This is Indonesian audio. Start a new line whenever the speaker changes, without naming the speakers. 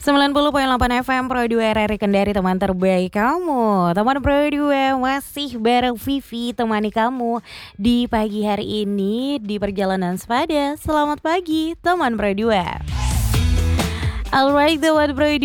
90,8 FM Pro 2 RRI Kendari, teman terbaik kamu. Teman Pro 2 masih bareng Vivi temani kamu di pagi hari ini di perjalanan sepada. Selamat pagi teman Pro 2. Alright teman Pro 2,